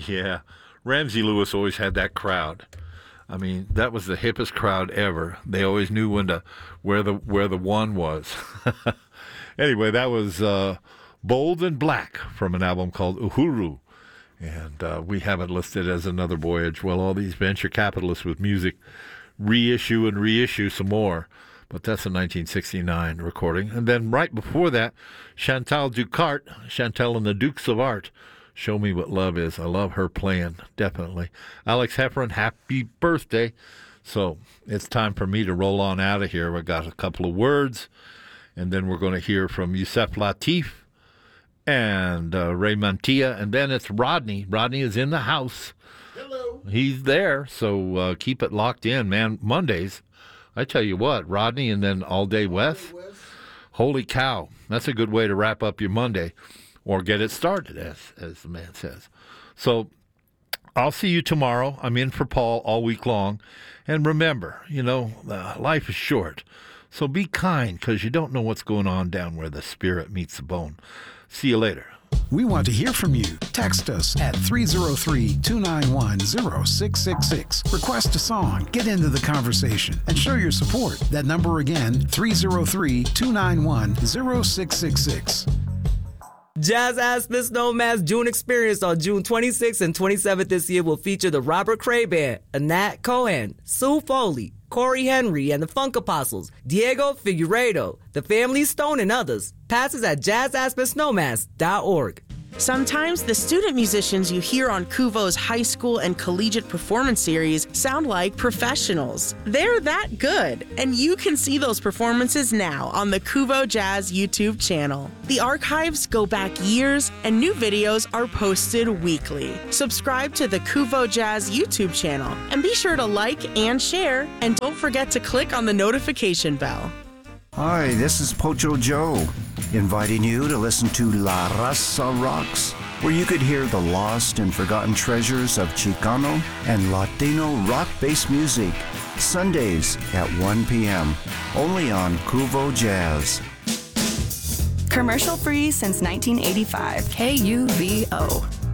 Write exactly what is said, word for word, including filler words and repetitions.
Yeah. Ramsey Lewis always had that crowd. I mean, that was the hippest crowd ever. They always knew when to where the where the one was. Anyway, that was uh, Bold and Black from an album called Uhuru. And uh, we have it listed as another voyage. Well, all these venture capitalists with music reissue and reissue some more. But that's a nineteen sixty-nine recording. And then right before that, Chantal Ducart, Chantal and the Dukes of Art, Show Me What Love Is. I love her playing, definitely. Alex Heffron, happy birthday. So it's time for me to roll on out of here. We got a couple of words, and then we're going to hear from Yusef Lateef and uh, Ray Mantia, and then it's Rodney. Rodney is in the house. Hello. He's there, so uh, keep it locked in, man. Mondays, I tell you what, Rodney and then All Day West. All Day West. Holy cow. That's a good way to wrap up your Monday or get it started, as, as the man says. So I'll see you tomorrow. I'm in for Paul all week long. And remember, you know, uh, life is short. So be kind, because you don't know what's going on down where the spirit meets the bone. See you later. We want to hear from you. Text us at three oh three, two nine one, oh six six six. Request a song, get into the conversation, and show your support. That number again, three oh three, two nine one, oh six six six. Jazz Aspen Snowman's June Experience on June twenty-sixth and twenty-seventh this year will feature the Robert Cray Band, Anat Cohen, Sue Foley, Corey Henry and the Funk Apostles, Diego Figueiredo, The Family Stone, and others. Passes at jazz aspen snowmass dot org. Sometimes the student musicians you hear on Kuvo's high school and collegiate performance series sound like professionals. They're that good, and you can see those performances now on the Kuvo Jazz YouTube channel. The archives go back years, and new videos are posted weekly. Subscribe to the Kuvo Jazz YouTube channel, and be sure to like and share, and don't forget to click on the notification bell. Hi, this is Pocho Joe, inviting you to listen to La Raza Rocks, where you could hear the lost and forgotten treasures of Chicano and Latino rock-based music, Sundays at one p.m., only on Kuvo Jazz. Commercial free since nineteen eighty-five. K U V O.